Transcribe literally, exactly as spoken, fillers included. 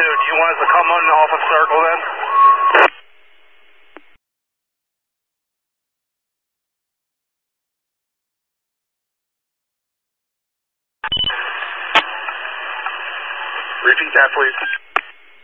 two, do you want us to come on off of circle then? Repeat that, please.